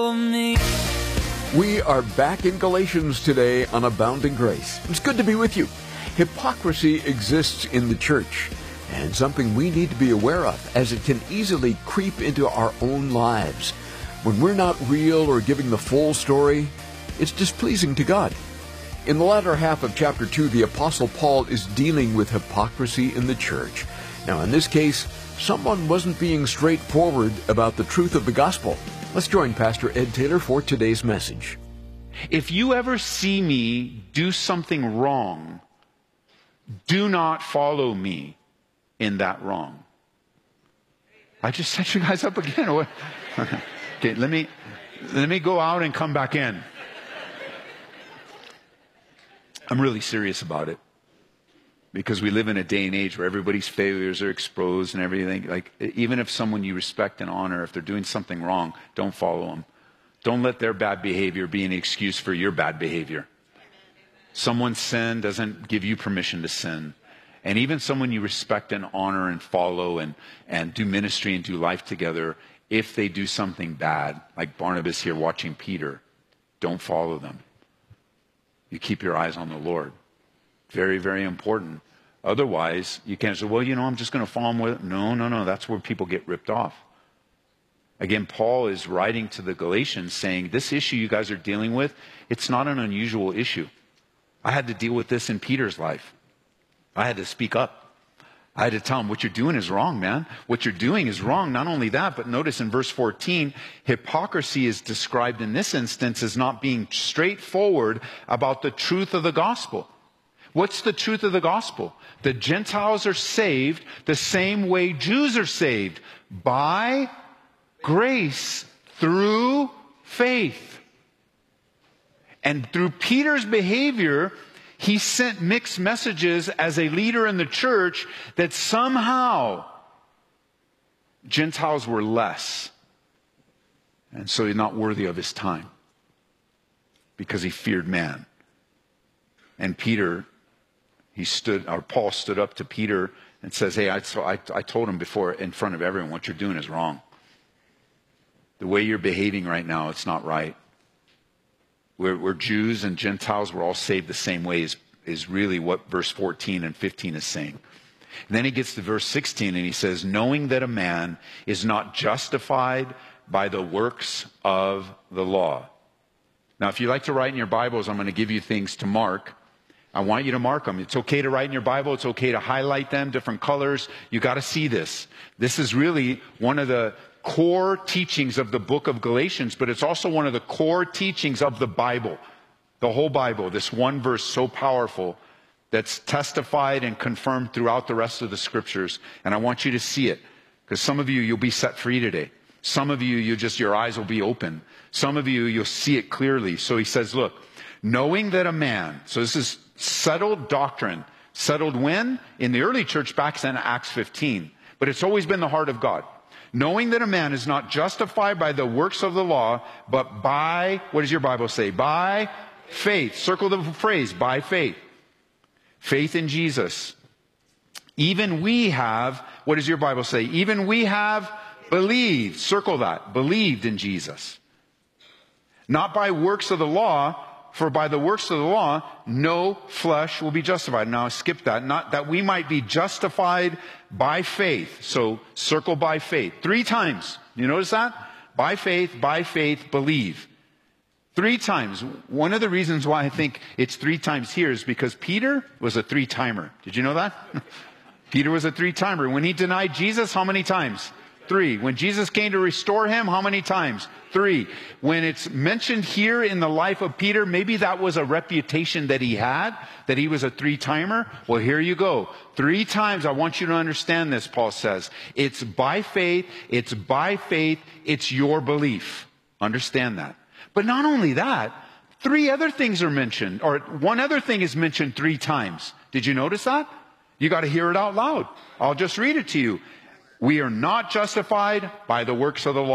We are back in Galatians today on Abounding Grace. It's good to be with you. Hypocrisy exists in the church, and something we need to be aware of, as it can easily creep into our own lives. When we're not real or giving the full story, it's displeasing to God. In the latter half of chapter 2, the Apostle Paul is dealing with hypocrisy in the church. Now, in this case, someone wasn't being straightforward about the truth of the gospel. Let's join Pastor Ed Taylor for today's message. If you ever see me do something wrong, do not follow me in that wrong. I just set you guys up again. Okay, let me go out and come back in. I'm really serious about it, because we live in a day and age where everybody's failures are exposed and everything. Like, even if someone you respect and honor, if they're doing something wrong, don't follow them. Don't let their bad behavior be an excuse for your bad behavior. Someone's sin doesn't give you permission to sin. And even someone you respect and honor and follow and do ministry and do life together, if they do something bad, like Barnabas here watching Peter, don't follow them. You keep your eyes on the Lord. Very, very important. Otherwise, you can't say, well, I'm just going to follow him with it. No. That's where people get ripped off. Again, Paul is writing to the Galatians saying, this issue you guys are dealing with, it's not an unusual issue. I had to deal with this in Peter's life. I had to speak up. I had to tell him, what you're doing is wrong, man. What you're doing is wrong. Not only that, but notice in verse 14, hypocrisy is described in this instance as not being straightforward about the truth of the gospel. What's the truth of the gospel? The Gentiles are saved the same way Jews are saved, by grace through faith. And through Peter's behavior, he sent mixed messages as a leader in the church that somehow Gentiles were less. And so he's not worthy of his time, because he feared man. And Paul stood up to Peter and says, hey, I told him before in front of everyone, what you're doing is wrong. The way you're behaving right now, it's not right. We're Jews and Gentiles, we're all saved the same way is really what verse 14 and 15 is saying. And then he gets to verse 16 and he says, knowing that a man is not justified by the works of the law. Now, if you like to write in your Bibles, I'm going to give you things to mark. I want you to mark them. It's okay to write in your Bible. It's okay to highlight them, different colors. You got to see this. This is really one of the core teachings of the book of Galatians, but it's also one of the core teachings of the Bible. The whole Bible, this one verse so powerful that's testified and confirmed throughout the rest of the scriptures. And I want you to see it, because some of you, you'll be set free today. Some of you, your eyes will be open. Some of you, you'll see it clearly. So he says, look, knowing that a man, so this is settled doctrine. Settled when? In the early church back then, Acts 15. But it's always been the heart of God. Knowing that a man is not justified by the works of the law, but by, what does your Bible say? By faith. Circle the phrase, by faith. Faith in Jesus. Even we have, what does your Bible say? Even we have believed. Circle that. Believed in Jesus. Not by works of the law, for by the works of the law, no flesh will be justified. Now skip that. Not that we might be justified by faith. So circle by faith. 3 times. You notice that? By faith, believe. 3 times. One of the reasons why I think it's 3 times here is because Peter was a 3-timer. Did you know that? Peter was a 3-timer. When he denied Jesus, how many times? 3. When Jesus came to restore him, how many times? 3. When it's mentioned here in the life of Peter, maybe that was a reputation that he had, that he was a 3-timer. Well, here you go. 3 times. I want you to understand this, Paul says. It's by faith, it's your belief. Understand that. But not only that, 3 other things are mentioned, or one other thing is mentioned 3 times. Did you notice that? You got to hear it out loud. I'll just read it to you. We are not justified by the works of the law.